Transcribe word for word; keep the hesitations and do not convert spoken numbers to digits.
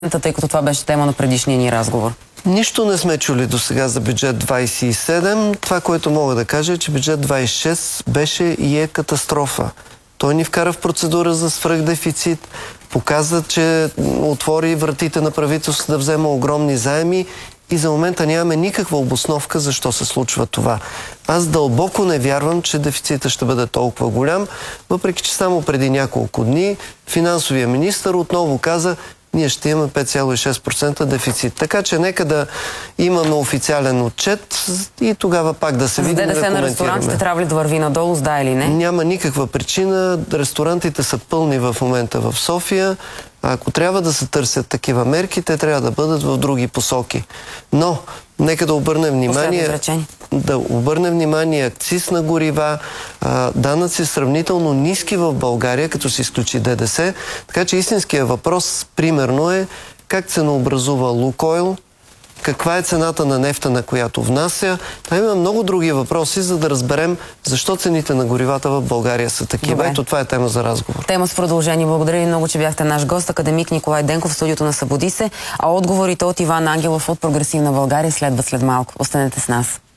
тъй като това беше тема на предишния ни разговор? Нищо не сме чули до сега за бюджет двайсет и седем. Това, което мога да кажа, е, че бюджет двайсет и шест беше и е катастрофа. Той ни вкара в процедура за свръхдефицит, показа, че отвори вратите на правителството да взема огромни заеми и за момента нямаме никаква обосновка защо се случва това. Аз дълбоко не вярвам, че дефицита ще бъде толкова голям, въпреки че само преди няколко дни финансовия министър отново каза: ние ще имаме пет цяло и шест процента дефицит. Така че нека да имаме официален отчет и тогава пак да се видим да коментираме. ДДС на ресторантите трябва ли да върви надолу, с да или не? Няма никаква причина. Ресторантите са пълни в момента в София. Ако трябва да се търсят такива мерки, те трябва да бъдат в други посоки. Но нека да обърнем внимание, да обърнем внимание акциз на горива, данъци сравнително ниски в България, като се изключи ДДС. Така че истинският въпрос, примерно, е как ценообразува Лукойл, каква е цената на нефта, на която внася. Там има много други въпроси, за да разберем защо цените на горивата в България са такива. Добре. Ето, това е тема за разговор. Тема с продължение. Благодаря ви много, че бяхте наш гост, академик Николай Денков в студиото на Събуди се, а отговорите от Иван Ангелов от Прогресивна България следват след малко. Останете с нас.